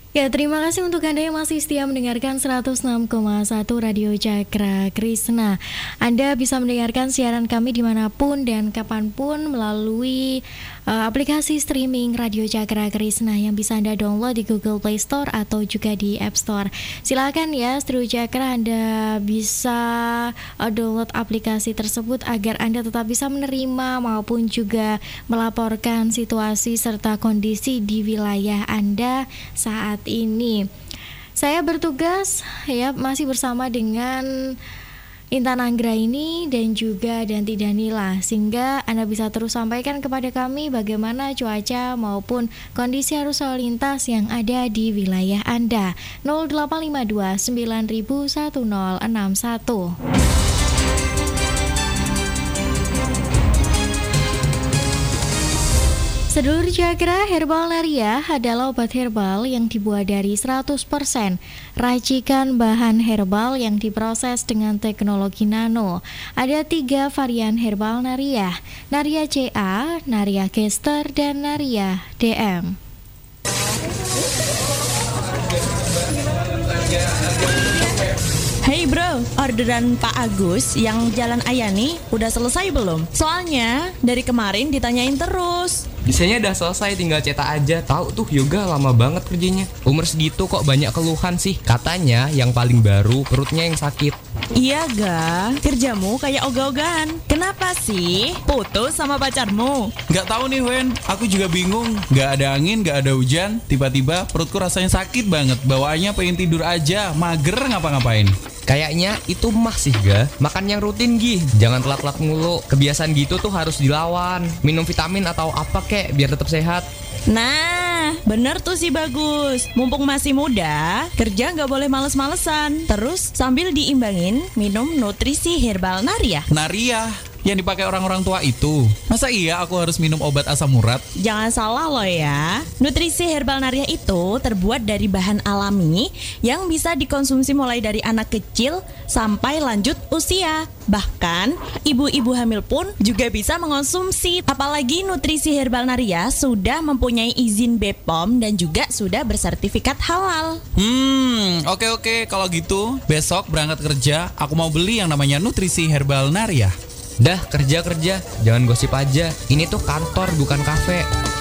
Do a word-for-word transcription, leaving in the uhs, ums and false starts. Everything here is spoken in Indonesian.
Ya, terima kasih untuk Anda yang masih setia mendengarkan seratus enam koma satu Radio Cakra Krisna. Anda bisa mendengarkan siaran kami dimanapun dan kapanpun melalui uh, aplikasi streaming Radio Cakra Krisna yang bisa Anda download di Google Play Store atau juga di App Store. Silakan ya, Studio Cakra, Anda bisa uh, download aplikasi tersebut agar Anda tetap bisa menerima maupun juga melaporkan situasi serta kondisi di wilayah Anda saat ini. Saya bertugas ya masih bersama dengan Intan Anggraini dan juga Danti Danila, sehingga Anda bisa terus sampaikan kepada kami bagaimana cuaca maupun kondisi arus lalu lintas yang ada di wilayah Anda. nol delapan lima dua sembilan satu nol enam satu. Sedulur Cakra, Herbal Naria adalah obat herbal yang dibuat dari seratus persen racikan bahan herbal yang diproses dengan teknologi nano. Ada tiga varian Herbal Naria, Naria C A, Naria Kester, dan Naria D M. Hey bro, orderan Pak Agus yang Jalan Ayani udah selesai belum? Soalnya dari kemarin ditanyain terus. Desainnya udah selesai, tinggal cetak aja. Tahu tuh yoga lama banget kerjanya. Umur segitu kok banyak keluhan sih. Katanya yang paling baru perutnya yang sakit. Iya ga, kerjamu kayak ogah-ogahan. Kenapa sih? Putus sama pacarmu? Gak tahu nih Wen, aku juga bingung. Gak ada angin, gak ada hujan. Tiba-tiba perutku rasanya sakit banget. Bawaannya pengen tidur aja, mager ngapa-ngapain. Kayaknya itu mah sih ga. Makan yang rutin Gi, jangan telat-telat mulu. Kebiasaan gitu tuh harus dilawan. Minum vitamin atau apa kek biar tetap sehat. Nah, bener tuh sih Bagus. Mumpung masih muda, kerja gak boleh males-malesan. Terus sambil diimbangin, minum nutrisi herbal Naria. Naria yang dipakai orang-orang tua itu. Masa iya aku harus minum obat asam urat? Jangan salah loh ya. Nutrisi herbal Naria itu terbuat dari bahan alami yang bisa dikonsumsi mulai dari anak kecil sampai lanjut usia. Bahkan ibu-ibu hamil pun juga bisa mengonsumsi. Apalagi nutrisi herbal Naria sudah mempunyai izin B P O M dan juga sudah bersertifikat halal. Hmm, oke oke kalau gitu besok berangkat kerja aku mau beli yang namanya nutrisi herbal Naria. Dah kerja-kerja, jangan gosip aja. Ini tuh kantor bukan kafe.